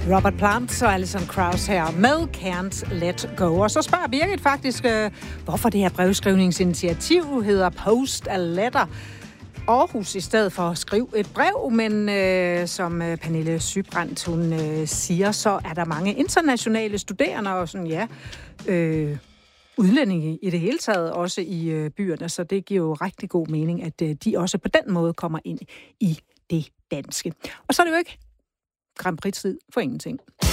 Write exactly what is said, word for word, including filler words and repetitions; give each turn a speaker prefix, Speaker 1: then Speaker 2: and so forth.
Speaker 1: Robert Plant og Alison Krauss her med Can't Let Go. Og så spørger Birgit faktisk, øh, hvorfor det her brevskrivningsinitiativ hedder Post a Letter Aarhus i stedet for at skrive et brev. Men øh, som øh, Pernille Sybrandt, hun øh, siger, så er der mange internationale studerende og sådan, ja, øh, udlændinge i det hele taget, også i øh, byerne. Så det giver jo rigtig god mening, at øh, de også på den måde kommer ind i det danske. Og så er det jo ikke Grand Prix-tid for ingenting.